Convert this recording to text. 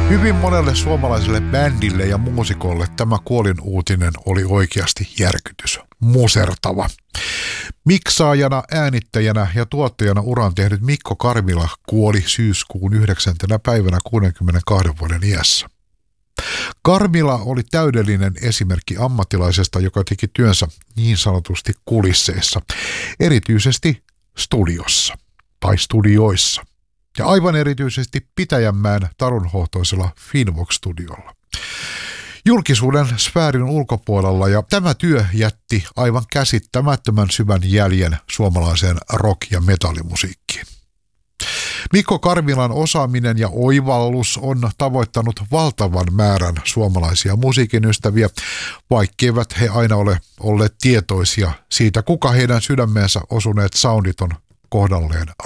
Hyvin monelle suomalaiselle bändille ja muusikolle tämä kuolinuutinen oli oikeasti järkytys. Musertava. Miksaajana, äänittäjänä ja tuottajana uran tehnyt Mikko Karmila kuoli syyskuun 9. päivänä 62 vuoden iässä. Karmila oli täydellinen esimerkki ammattilaisesta, joka teki työnsä niin sanotusti kulisseissa, erityisesti studiossa tai studioissa. Ja aivan erityisesti Pitäjänmäen tarunhohtoisella Finvox-studiolla. Julkisuuden sfäärin ulkopuolella, ja tämä työ jätti aivan käsittämättömän syvän jäljen suomalaiseen rock- ja metallimusiikkiin. Mikko Karmilan osaaminen ja oivallus on tavoittanut valtavan määrän suomalaisia musiikin ystäviä, vaikkeivät he aina ole olleet tietoisia siitä, kuka heidän sydämeensä osuneet soundit on kohdalleen